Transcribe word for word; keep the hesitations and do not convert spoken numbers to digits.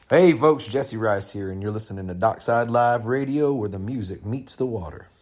Hey folks, Jesse Rice here, and you're listening to Dockside Live Radio, where the music meets the water.